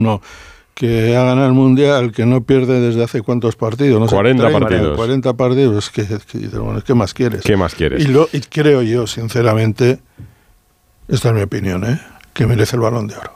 No, que ha ganado el Mundial, que no pierde desde hace cuántos partidos, no 40 sé, 30, partidos. 40 partidos, bueno, ¿qué más quieres? ¿Qué más quieres? Y creo yo, sinceramente, esta es mi opinión, que merece el Balón de Oro.